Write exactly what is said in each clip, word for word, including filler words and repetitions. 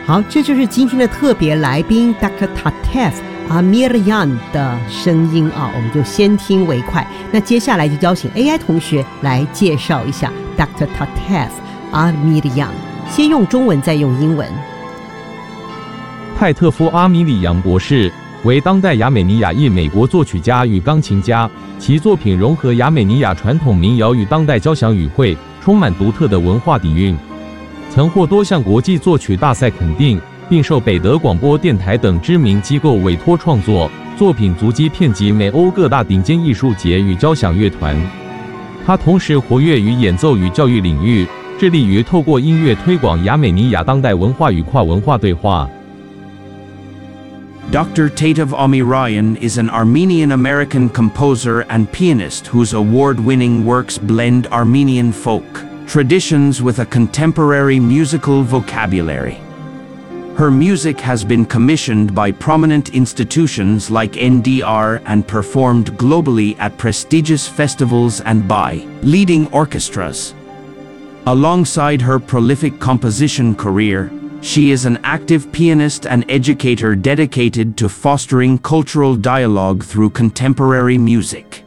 好，这就是今天的特别来宾 Doctor Tatef Amirian 的声音啊，我们就先听为快。那接下来就邀请 A I 同学来介绍一下 Doctor Tatef Amirian， 先用中文再用英文。 泰特夫·阿米里扬博士为当代亚美尼亚裔美国作曲家与钢琴家，其作品融合亚美尼亚传统民谣与当代交响语汇，充满独特的文化底蕴。曾获多项国际作曲大赛肯定，并受北德广播电台等知名机构委托创作，作品足迹遍及美欧各大顶尖艺术节与交响乐团。他同时活跃于演奏与教育领域，致力于透过音乐推广亚美尼亚当代文化与跨文化对话。 Doctor Tatef Amirian is an Armenian-American composer and pianist whose award-winning works blend Armenian folk traditions with a contemporary musical vocabulary. Her music has been commissioned by prominent institutions like N D R and performed globally at prestigious festivals and by leading orchestras. Alongside her prolific composition career, she is an active pianist and educator dedicated to fostering cultural dialogue through contemporary music.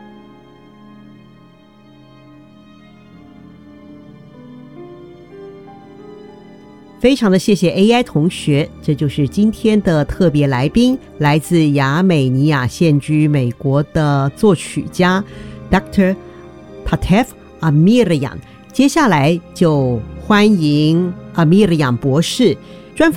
非常的谢谢 A I 同学，这就是今天的特别来宾，来自亚美尼亚现居美国的作曲家 Doctor Tatef Amirian。接下来就欢迎 Amirian 博士